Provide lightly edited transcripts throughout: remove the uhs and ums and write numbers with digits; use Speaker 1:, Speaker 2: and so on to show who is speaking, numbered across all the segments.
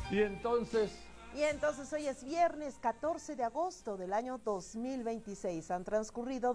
Speaker 1: Y entonces
Speaker 2: hoy es viernes 14 de agosto del año 2026. Han transcurrido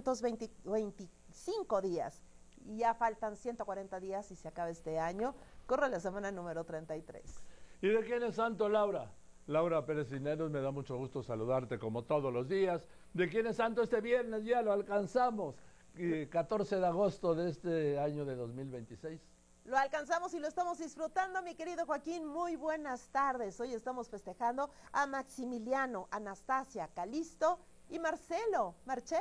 Speaker 2: 225 días y ya faltan 140 días y se acaba este año. Corre la semana número 33.
Speaker 1: ¿Y de quién es santo, Laura? Laura Pérez Cisneros, me da mucho gusto saludarte como todos los días. ¿De quién es santo este viernes? Ya lo alcanzamos. 14 de agosto de este año de 2026.
Speaker 2: Lo alcanzamos y lo estamos disfrutando, mi querido Joaquín. Muy buenas tardes. Hoy estamos festejando a Maximiliano, Anastasia, Calisto y Marcelo.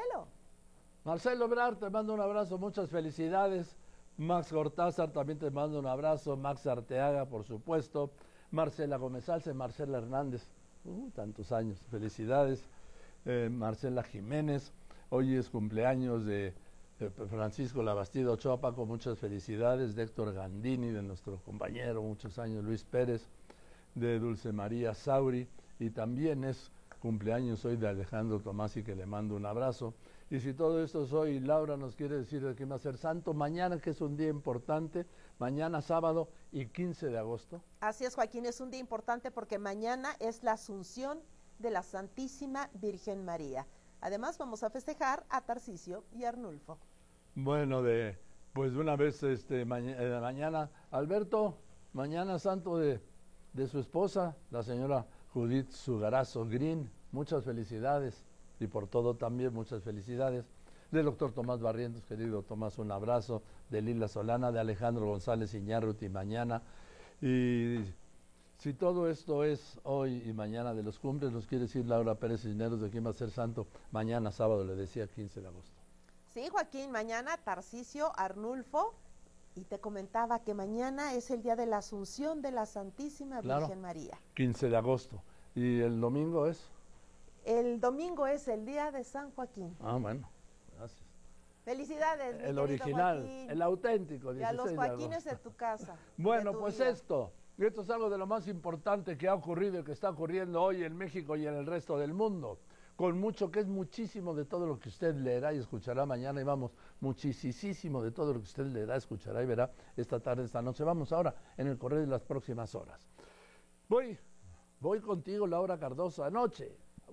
Speaker 1: Marcelo Ebrard, te mando un abrazo, muchas felicidades. Max Gortázar, también te mando un abrazo. Max Arteaga, por supuesto. Marcela Gómez Alce, Marcela Hernández, tantos años, felicidades. Marcela Jiménez, hoy es cumpleaños de Francisco Labastida Ochoa, Paco, muchas felicidades. De Héctor Gandini, de nuestro compañero, muchos años, Luis Pérez, de Dulce María Sauri, y también es cumpleaños hoy de Alejandro Tomasi, que le mando un abrazo. Y si todo esto es hoy, Laura nos quiere decir de quién va a ser santo mañana, que es un día importante, mañana sábado y 15 de agosto.
Speaker 2: Así es, Joaquín, es un día importante porque mañana es la Asunción de la Santísima Virgen María. Además vamos a festejar a Tarcisio y Arnulfo.
Speaker 1: Bueno, pues de una vez mañana, Alberto, mañana santo de su esposa, la señora Judith Sugarazo Green, muchas felicidades, y por todo también muchas felicidades. Del doctor Tomás Barrientos, querido Tomás, un abrazo. De Lila Solana, de Alejandro González Iñárritu mañana. Y si todo esto es hoy y mañana de los cumples, nos quiere decir Laura Pérez Cisneros de quién va a ser santo mañana sábado, le decía, 15 de agosto.
Speaker 2: Sí, Joaquín, mañana Tarcisio, Arnulfo, y te comentaba que mañana es el día de la Asunción de la Santísima Virgen María.
Speaker 1: 15 de agosto. ¿Y el domingo es?
Speaker 2: El domingo es el día de San Joaquín.
Speaker 1: Ah, bueno, gracias.
Speaker 2: Felicidades,
Speaker 1: el original,
Speaker 2: Joaquín.
Speaker 1: El auténtico.
Speaker 2: Y a los Joaquines de tu casa.
Speaker 1: Bueno, pues esto es algo de lo más importante que ha ocurrido y que está ocurriendo hoy en México y en el resto del mundo. Con mucho, que es muchísimo de todo lo que usted leerá y escuchará mañana, y vamos, muchísimo de todo lo que usted leerá, escuchará y verá esta tarde, esta noche. Vamos ahora en el correr de las próximas horas. Voy contigo, Laura Cardoso. Anoche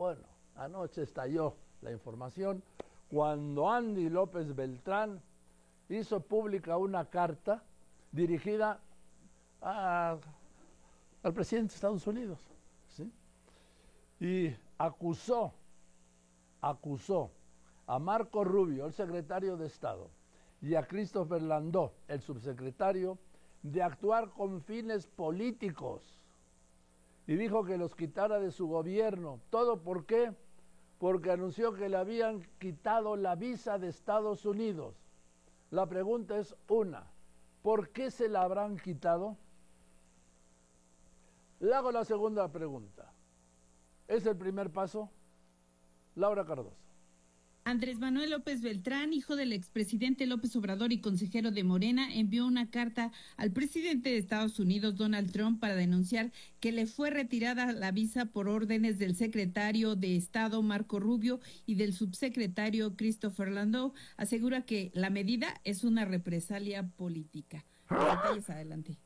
Speaker 1: estalló la información cuando Andy López Beltrán hizo pública una carta dirigida al presidente de Estados Unidos, ¿sí? Y acusó a Marco Rubio, el secretario de Estado, y a Christopher Landó, el subsecretario, de actuar con fines políticos. Y dijo que los quitara de su gobierno. ¿Todo por qué? Porque anunció que le habían quitado la visa de Estados Unidos. La pregunta es ¿por qué se la habrán quitado? Le hago la segunda pregunta. ¿Es el primer paso? Laura Cardoso.
Speaker 3: Andrés Manuel López Beltrán, hijo del expresidente López Obrador y consejero de Morena, envió una carta al presidente de Estados Unidos, Donald Trump, para denunciar que le fue retirada la visa por órdenes del secretario de Estado, Marco Rubio, y del subsecretario Christopher Landau. Asegura que la medida es una represalia política. Detalles adelante.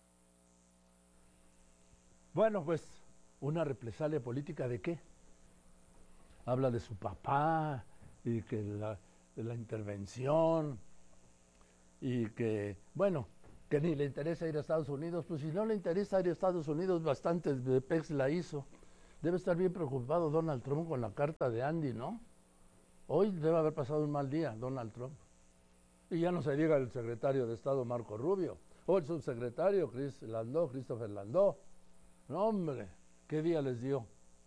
Speaker 1: Bueno, pues, ¿una represalia política de qué? Habla de su papá y que de la intervención y que, bueno, que ni le interesa ir a Estados Unidos. Pues si no le interesa ir a Estados Unidos, bastante de PEX la hizo. Debe estar bien preocupado Donald Trump con la carta de Andy, ¿no? Hoy debe haber pasado un mal día Donald Trump. Y ya no se diga el secretario de Estado Marco Rubio, o el subsecretario Christopher Landó. No, hombre, ¿qué día les dio?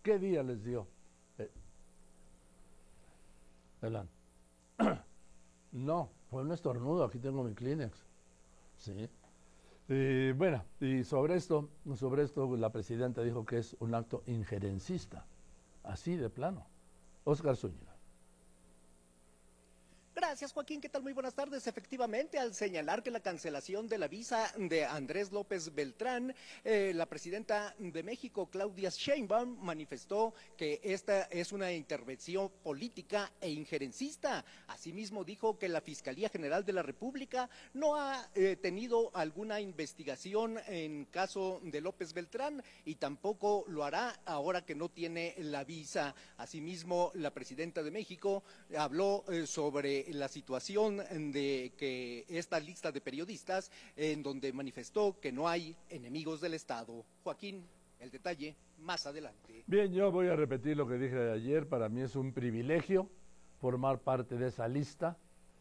Speaker 1: Adelante. No, fue un estornudo, aquí tengo mi Kleenex. Sí. Y bueno, y sobre esto la presidenta dijo que es un acto injerencista, así de plano. Óscar Zúñiga.
Speaker 4: Gracias, Joaquín. ¿Qué tal? Muy buenas tardes. Efectivamente, al señalar que la cancelación de la visa de Andrés López Beltrán, la presidenta de México, Claudia Sheinbaum, manifestó que esta es una intervención política e injerencista. Asimismo, dijo que la Fiscalía General de la República no ha tenido alguna investigación en caso de López Beltrán y tampoco lo hará ahora que no tiene la visa. Asimismo, la presidenta de México habló sobre la situación de que esta lista de periodistas en donde manifestó que no hay enemigos del Estado. Joaquín, el detalle más adelante.
Speaker 1: Bien, yo voy a repetir lo que dije ayer. Para mí es un privilegio formar parte de esa lista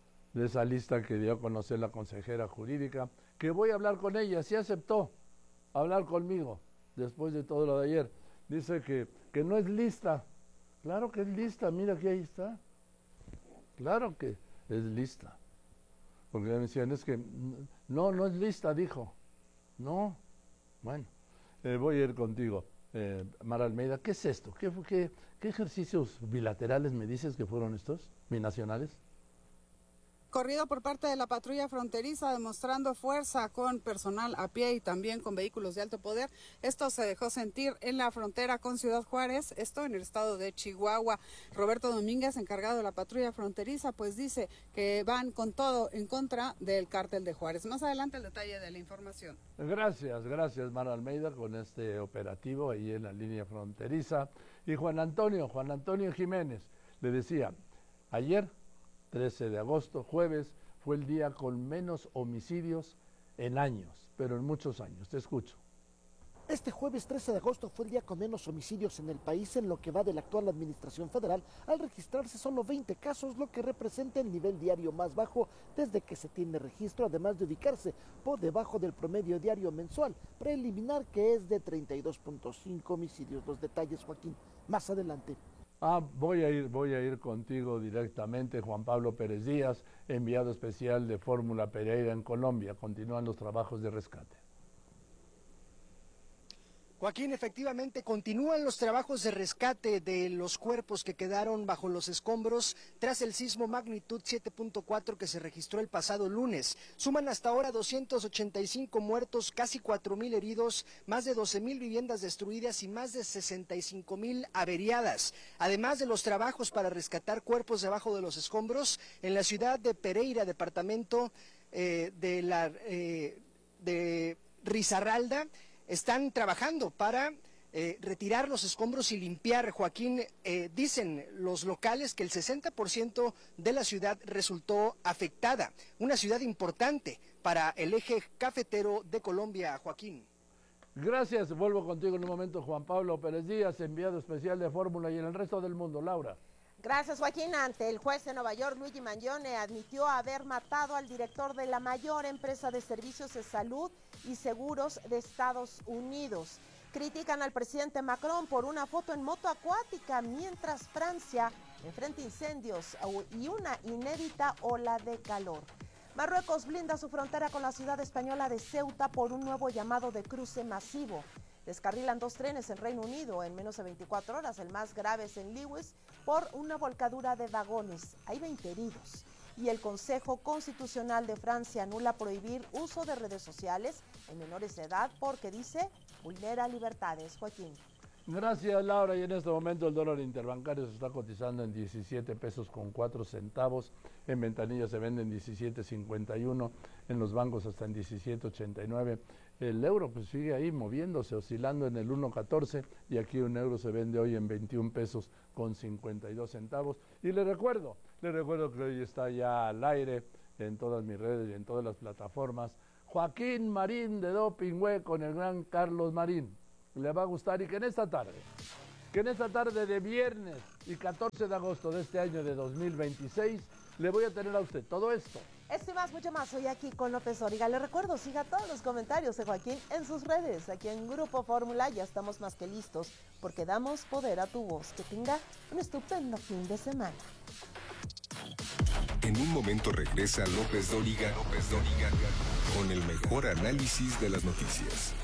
Speaker 1: que dio a conocer la consejera jurídica, que voy a hablar con ella. Sí aceptó hablar conmigo después de todo lo de ayer. Dice que no es lista. Claro que es lista, mira que ahí está. Claro que es lista. Porque me decían, es que no es lista, dijo. No. Bueno, voy a ir contigo, Mara Almeida. ¿Qué es esto? ¿Qué ejercicios bilaterales me dices que fueron estos, binacionales?
Speaker 5: Corrido por parte de la patrulla fronteriza demostrando fuerza con personal a pie y también con vehículos de alto poder. Esto se dejó sentir en la frontera con Ciudad Juárez, esto en el estado de Chihuahua. Roberto Domínguez, encargado de la patrulla fronteriza, pues dice que van con todo en contra del cártel de Juárez. Más adelante el detalle de la información.
Speaker 1: Gracias Mara Almeida con este operativo ahí en la línea fronteriza. Y Juan Antonio Jiménez le decía, ayer 13 de agosto, jueves, fue el día con menos homicidios en años, pero en muchos años. Te escucho.
Speaker 6: Este jueves 13 de agosto fue el día con menos homicidios en el país en lo que va de la actual administración federal, al registrarse solo 20 casos, lo que representa el nivel diario más bajo desde que se tiene registro, además de ubicarse por debajo del promedio diario mensual preliminar, que es de 32.5 homicidios. Los detalles, Joaquín, más adelante.
Speaker 1: Voy a ir contigo directamente, Juan Pablo Pérez Díaz, enviado especial de Fórmula Pereira en Colombia. Continúan los trabajos de rescate.
Speaker 7: Joaquín, efectivamente continúan los trabajos de rescate de los cuerpos que quedaron bajo los escombros tras el sismo magnitud 7.4 que se registró el pasado lunes. Suman hasta ahora 285 muertos, casi 4,000 heridos, más de 12,000 viviendas destruidas y más de 65,000 averiadas. Además de los trabajos para rescatar cuerpos debajo de los escombros, en la ciudad de Pereira, departamento de Risaralda, están trabajando para retirar los escombros y limpiar. Joaquín, dicen los locales que el 60% de la ciudad resultó afectada, una ciudad importante para el eje cafetero de Colombia, Joaquín.
Speaker 1: Gracias, vuelvo contigo en un momento, Juan Pablo Pérez Díaz, enviado especial de Fórmula y en el resto del mundo. Laura.
Speaker 2: Gracias, Joaquín. Ante el juez de Nueva York, Luigi Mangione admitió haber matado al director de la mayor empresa de servicios de salud y seguros de Estados Unidos. Critican al presidente Macron por una foto en moto acuática mientras Francia enfrenta incendios y una inédita ola de calor. Marruecos blinda su frontera con la ciudad española de Ceuta por un nuevo llamado de cruce masivo. Descarrilan 2 trenes en Reino Unido en menos de 24 horas. El más grave es en Lewis por una volcadura de vagones. Hay 20 heridos. Y el Consejo Constitucional de Francia anula prohibir uso de redes sociales en menores de edad porque, dice, vulnera libertades. Joaquín.
Speaker 1: Gracias, Laura. Y en este momento el dólar interbancario se está cotizando en 17 pesos con 4 centavos. En ventanillas se vende en 17.51. En los bancos hasta en 17.89. El euro pues sigue ahí moviéndose, oscilando en el 1.14 y aquí un euro se vende hoy en 21 pesos con 52 centavos. Y le recuerdo que hoy está ya al aire en todas mis redes y en todas las plataformas. Joaquín Marín de Doping Web con el gran Carlos Marín. Le va a gustar y que en esta tarde de viernes y 14 de agosto de este año de 2026 le voy a tener a usted todo esto.
Speaker 2: Esto y más, mucho más, hoy aquí con López Dóriga. Le recuerdo, siga todos los comentarios de Joaquín en sus redes. Aquí en Grupo Fórmula ya estamos más que listos porque damos poder a tu voz. Que tenga un estupendo fin de semana.
Speaker 8: En un momento regresa López Dóriga con el mejor análisis de las noticias.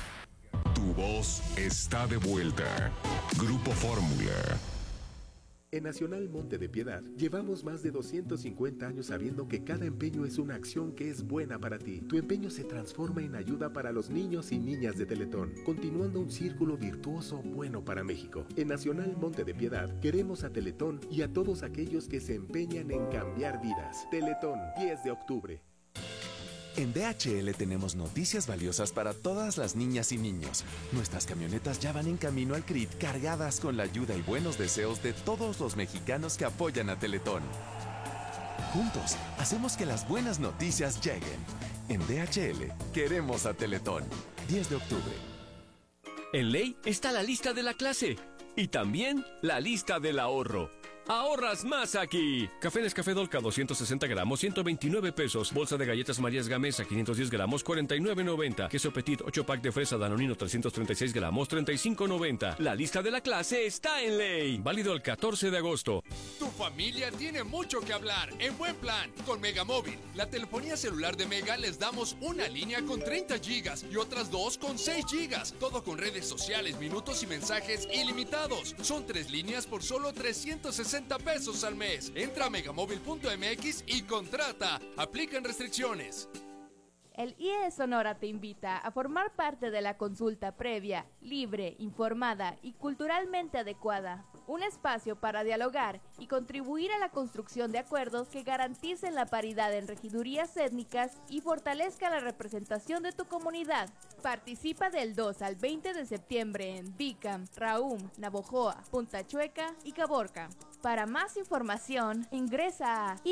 Speaker 8: Tu voz está de vuelta. Grupo Fórmula.
Speaker 9: En Nacional Monte de Piedad, llevamos más de 250 años sabiendo que cada empeño es una acción que es buena para ti. Tu empeño se transforma en ayuda para los niños y niñas de Teletón, continuando un círculo virtuoso bueno para México. En Nacional Monte de Piedad, queremos a Teletón y a todos aquellos que se empeñan en cambiar vidas. Teletón, 10 de octubre.
Speaker 10: En DHL tenemos noticias valiosas para todas las niñas y niños. Nuestras camionetas ya van en camino al CRIT cargadas con la ayuda y buenos deseos de todos los mexicanos que apoyan a Teletón. Juntos, hacemos que las buenas noticias lleguen. En DHL, queremos a Teletón. 10 de octubre.
Speaker 11: En Ley está la lista de la clase y también la lista del ahorro. ¡Ahorras más aquí! Café Nescafé Dolca 260 gramos, 129 pesos. Bolsa de galletas Marías Gamesa 510 gramos, 49.90. Queso Petit 8 pack de fresa Danonino 336 gramos, 35.90. La lista de la clase está en Ley. Válido el 14 de agosto.
Speaker 12: Tu familia tiene mucho que hablar en buen plan con Megamóvil. La telefonía celular de Mega les damos una línea con 30 gigas y otras 2 con 6 gigas. Todo con redes sociales, minutos y mensajes ilimitados. Son 3 líneas por solo 360 pesos al mes. Entra a megamóvil.mx y contrata. Aplican restricciones.
Speaker 13: El IE Sonora te invita a formar parte de la consulta previa, libre, informada y culturalmente adecuada. Un espacio para dialogar y contribuir a la construcción de acuerdos que garanticen la paridad en regidurías étnicas y fortalezca la representación de tu comunidad. Participa del 2 al 20 de septiembre en Bicam, Raum, Navojoa, Punta Chueca y Caborca. Para más información, ingresa a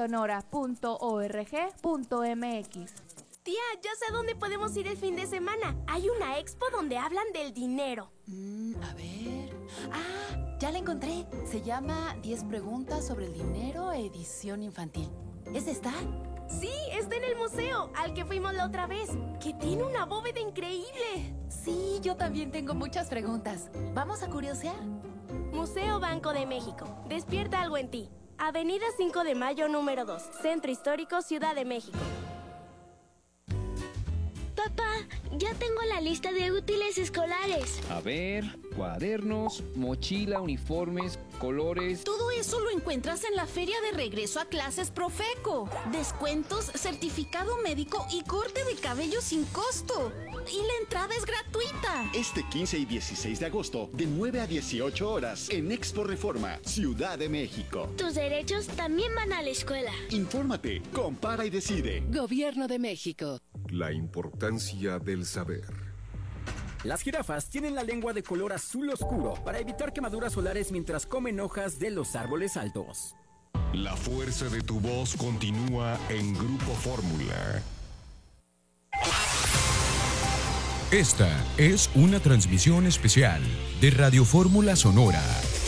Speaker 13: iesonora.org.mx.
Speaker 14: Tía, ya sé dónde podemos ir el fin de semana. Hay una expo donde hablan del dinero.
Speaker 15: A ver... ¡Ah! Ya la encontré. Se llama 10 preguntas sobre el dinero, edición infantil. ¿Es esta?
Speaker 14: Sí, está en el museo, al que fuimos la otra vez, que tiene una bóveda increíble.
Speaker 15: Sí, yo también tengo muchas preguntas. ¿Vamos a curiosear?
Speaker 14: Museo Banco de México. Despierta algo en ti. Avenida 5 de Mayo, número 2. Centro Histórico, Ciudad de México.
Speaker 16: Papá, ya tengo la lista de útiles escolares.
Speaker 17: A ver, cuadernos, mochila, uniformes, colores...
Speaker 18: Todo eso lo encuentras en la feria de regreso a clases Profeco. Descuentos, certificado médico y corte de cabello sin costo. Y la entrada es gratuita.
Speaker 19: Este 15 y 16 de agosto, de 9 a 18 horas, en Expo Reforma, Ciudad de México.
Speaker 16: Tus derechos también van a la escuela.
Speaker 19: Infórmate, compara y decide.
Speaker 15: Gobierno de México.
Speaker 8: La importancia del saber.
Speaker 20: Las jirafas tienen la lengua de color azul oscuro para evitar quemaduras solares mientras comen hojas de los árboles altos.
Speaker 8: La fuerza de tu voz continúa en Grupo Fórmula.
Speaker 21: Esta es una transmisión especial de Radio Fórmula Sonora.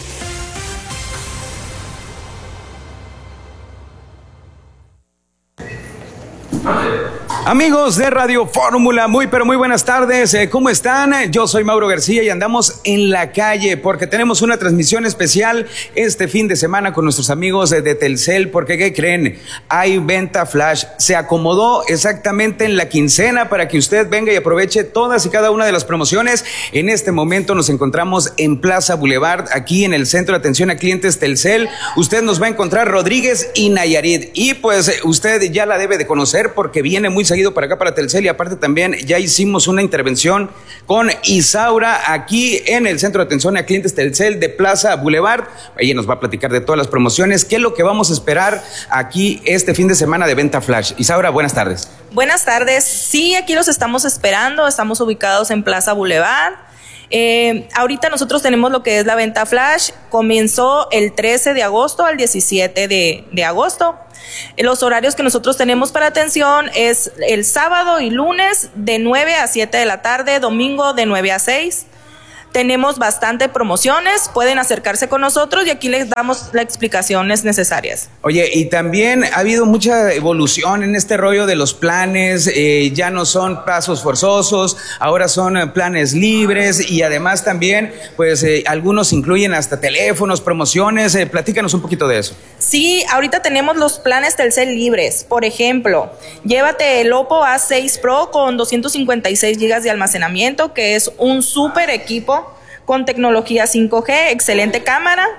Speaker 22: Amigos de Radio Fórmula, muy buenas tardes, ¿cómo están? Yo soy Mauro García y andamos en la calle porque tenemos una transmisión especial este fin de semana con nuestros amigos de Telcel, porque ¿qué creen? Hay venta flash, se acomodó exactamente en la quincena para que usted venga y aproveche todas y cada una de las promociones. En este momento nos encontramos en Plaza Boulevard, aquí en el Centro de Atención a Clientes Telcel. Usted nos va a encontrar Rodríguez y Nayarit, y pues usted ya la debe de conocer porque viene muy seguido para acá, para Telcel, y aparte también ya hicimos una intervención con Isaura aquí en el Centro de Atención a Clientes Telcel de Plaza Boulevard. Ella nos va a platicar de todas las promociones, qué es lo que vamos a esperar aquí este fin de semana de venta flash. Isaura, buenas tardes.
Speaker 23: Buenas tardes, sí, aquí los estamos esperando, estamos ubicados en Plaza Boulevard. Ahorita nosotros tenemos lo que es la venta flash, comenzó el 13 de agosto al 17 de agosto. Los horarios que nosotros tenemos para atención es el sábado y lunes de 9 a 7 de la tarde, domingo de 9 a 6. Tenemos bastante promociones, pueden acercarse con nosotros y aquí les damos las explicaciones necesarias.
Speaker 22: Oye, y también ha habido mucha evolución en este rollo de los planes, ya no son plazos forzosos, ahora son planes libres, y además también, pues algunos incluyen hasta teléfonos, promociones, platícanos un poquito de eso.
Speaker 23: Sí, ahorita tenemos los planes Telcel libres. Por ejemplo, llévate el Oppo A6 Pro con 256 GB de almacenamiento, que es un súper equipo con tecnología 5G, excelente cámara,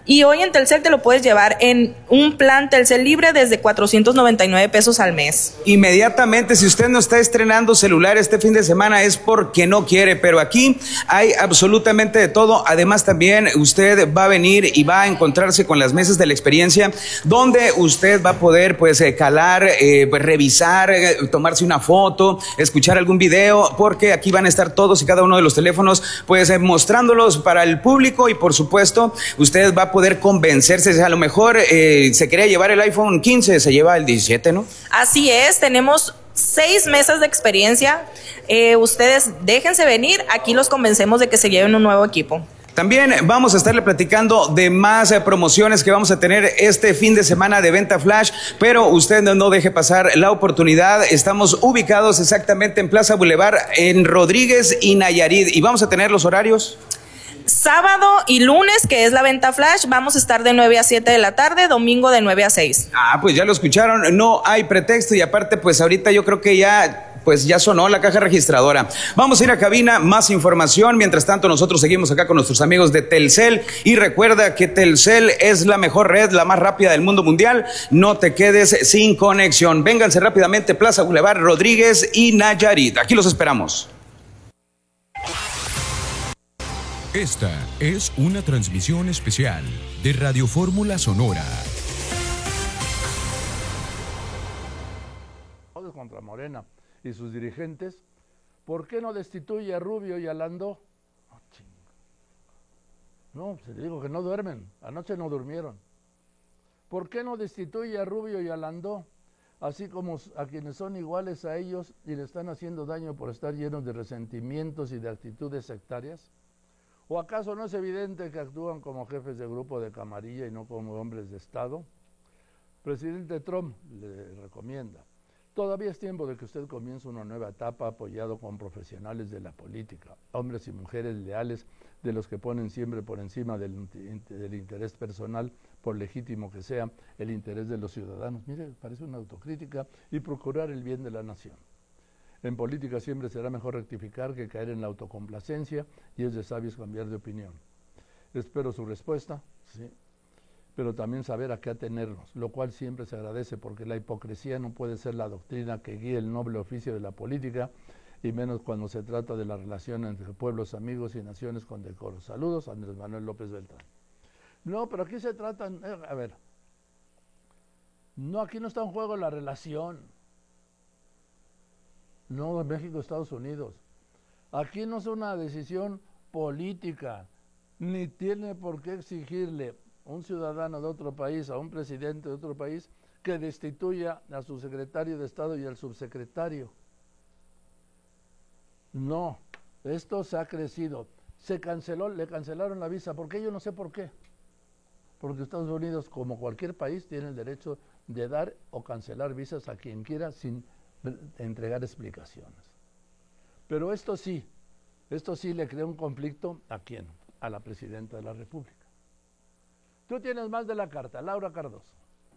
Speaker 23: Y hoy en Telcel te lo puedes llevar en un plan Telcel libre desde 499 pesos al mes.
Speaker 22: Inmediatamente, si usted no está estrenando celular este fin de semana es porque no quiere, pero aquí hay absolutamente de todo. Además también usted va a venir y va a encontrarse con las mesas de la experiencia, donde usted va a poder pues calar, pues, revisar, tomarse una foto, escuchar algún video, porque aquí van a estar todos y cada uno de los teléfonos pues mostrándolos para el público, y por supuesto usted va a poder convencerse. A lo mejor se quería llevar el iPhone 15, se lleva el 17, ¿no?
Speaker 23: Así es, tenemos 6 mesas de experiencia. Ustedes déjense venir, aquí los convencemos de que se lleven un nuevo equipo.
Speaker 22: También vamos a estarle platicando de más promociones que vamos a tener este fin de semana de Venta Flash, pero usted no deje pasar la oportunidad. Estamos ubicados exactamente en Plaza Boulevard, en Rodríguez y Nayarit, y vamos a tener los horarios.
Speaker 23: Sábado y lunes, que es la Venta Flash, vamos a estar de 9 a 7 de la tarde, domingo de 9 a 6.
Speaker 22: Pues ya lo escucharon, no hay pretexto, y aparte pues ahorita yo creo que ya sonó la caja registradora. Vamos a ir a cabina, más información. Mientras tanto, nosotros seguimos acá con nuestros amigos de Telcel, y recuerda que Telcel es la mejor red, la más rápida del mundo mundial. No te quedes sin conexión. Vénganse rápidamente, Plaza Boulevard, Rodríguez y Nayarit. Aquí los esperamos.
Speaker 21: Esta es una transmisión especial de Radio Fórmula Sonora.
Speaker 1: Contra Morena y sus dirigentes, ¿por qué no destituye a Rubio y a Landó? No, se digo que no duermen, anoche no durmieron. ¿Por qué no destituye a Rubio y a Landó, así como a quienes son iguales a ellos y le están haciendo daño por estar llenos de resentimientos y de actitudes sectarias? ¿O acaso no es evidente que actúan como jefes de grupo de camarilla y no como hombres de Estado? Presidente Trump le recomienda: todavía es tiempo de que usted comience una nueva etapa apoyado con profesionales de la política, hombres y mujeres leales, de los que ponen siempre por encima del interés personal, por legítimo que sea, el interés de los ciudadanos. Mire, parece una autocrítica, y procurar el bien de la nación. En política siempre será mejor rectificar que caer en la autocomplacencia, y es de sabios cambiar de opinión. Espero su respuesta, sí, pero también saber a qué atenernos, lo cual siempre se agradece, porque la hipocresía no puede ser la doctrina que guíe el noble oficio de la política, y menos cuando se trata de la relación entre pueblos amigos y naciones con decoro. Saludos, Andrés Manuel López Beltrán. No, pero aquí se trata, a ver, no, aquí no está en juego la relación. No, México, Estados Unidos. Aquí no es una decisión política, ni tiene por qué exigirle un ciudadano de otro país a un presidente de otro país que destituya a su secretario de Estado y al subsecretario. No, esto se ha crecido. Se canceló, le cancelaron la visa. ¿Por qué? Yo no sé por qué. Porque Estados Unidos, como cualquier país, tiene el derecho de dar o cancelar visas a quien quiera sin entregar explicaciones. Pero esto sí le crea un conflicto ¿a quién? A la presidenta de la República. Tú tienes más de la carta, Laura Cardoso.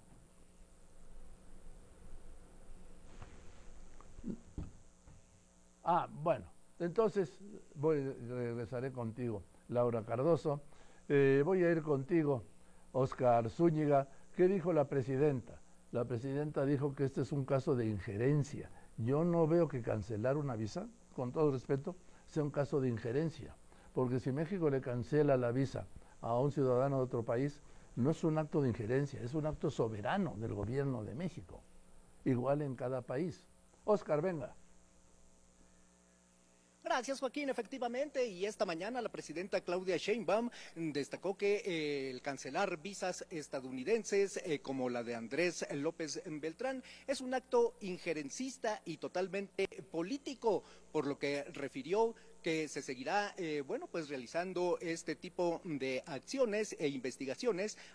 Speaker 1: Bueno, entonces regresaré contigo, Laura Cardoso. Voy a ir contigo, Oscar Zúñiga. ¿Qué dijo la presidenta? La presidenta dijo que este es un caso de injerencia. Yo no veo que cancelar una visa, con todo respeto, sea un caso de injerencia, porque si México le cancela la visa a un ciudadano de otro país, no es un acto de injerencia, es un acto soberano del gobierno de México, igual en cada país. Oscar, venga.
Speaker 7: Gracias, Joaquín. Efectivamente, y esta mañana la presidenta Claudia Sheinbaum destacó que el cancelar visas estadounidenses como la de Andrés López Beltrán es un acto injerencista y totalmente político, por lo que refirió que se seguirá realizando este tipo de acciones e investigaciones